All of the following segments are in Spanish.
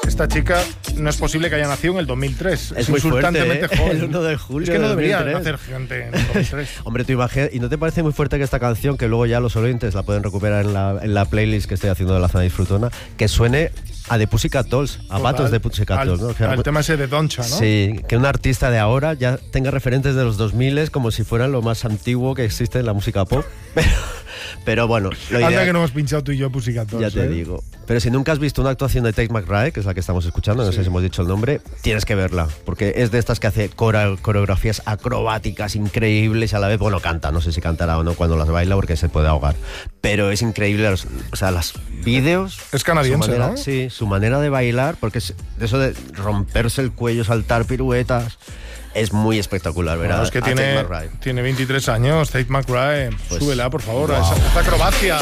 Esta chica no es posible que haya nacido en el 2003. Es muy insultantemente fuerte, ¿eh? joven. El 1 de julio Es que no de debería 2003. nacer gente en el 2003. Hombre, tú imaginas, ¿y no te parece muy fuerte que esta canción, que luego ya los oyentes la pueden recuperar en la playlist que estoy haciendo de la zona disfrutona, que suene a The Pussycat Dolls, a Total. Patos de Pussycat Dolls, ¿no? O sea, Al tema ese de Doncha, ¿no? Sí, que un artista de ahora ya tenga referentes de los 2000 como si fueran lo más antiguo que existe en la música pop. Pero bueno, lo Anda ideal, que no hemos pinchado tú y yo Pussycat Dolls, ya te digo. Pero si nunca has visto una actuación de Tate McRae, que es la que estamos escuchando, no sé si hemos dicho el nombre, tienes que verla, porque es de estas que hace coreografías acrobáticas increíbles y a la vez, bueno, canta, no sé si cantará o no cuando las baila porque se puede ahogar, pero es increíble, los vídeos. Es canadiense, su manera, ¿no? Sí, su manera de bailar, porque es de eso de romperse el cuello, saltar piruetas, es muy espectacular, ¿verdad? Bueno, es que tiene 23 años, Tate McRae. Pues, súbela, por favor, wow. a esa acrobacia.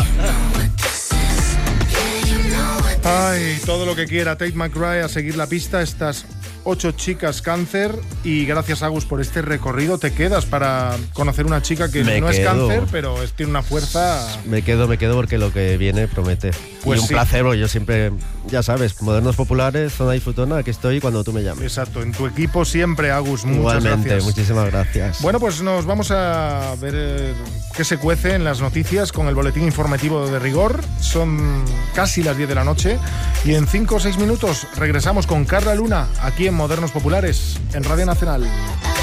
Ay, todo lo que quiera Tate McRae a seguir la pista, estas 8 chicas cáncer, y gracias, Agus, por este recorrido. Te quedas para conocer una chica que no es cáncer, pero tiene una fuerza. Me quedo porque lo que viene promete. Pues y un placer, porque yo siempre, ya sabes, Modernos Populares, Zona Disfrutona, aquí estoy cuando tú me llames. Exacto, en tu equipo siempre, Agus. Muchas Igualmente, gracias. muchísimas gracias. Bueno, pues nos vamos a ver qué se cuece en las noticias con el boletín informativo de rigor. Son casi las 10 de la noche y en 5 o 6 minutos regresamos con Carla Luna aquí en Modernos Populares, en Radio Nacional.